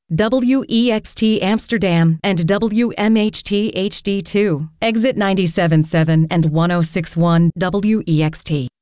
WEXT Amsterdam, and WMHT HD2. Exit 97.7 and 106.1 WEXT.